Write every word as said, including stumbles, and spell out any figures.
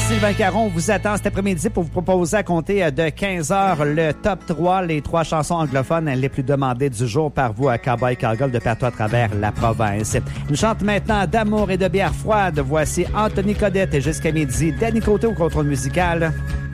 Sylvain Caron vous attend cet après-midi pour vous proposer à compter de quinze heures le top trois, les trois chansons anglophones les plus demandées du jour par vous à Cowboy Cargold de partout à travers la province. Nous chante maintenant d'amour et de bière froide. Voici Anthony Codette et jusqu'à midi, Danny Côté au contrôle musical.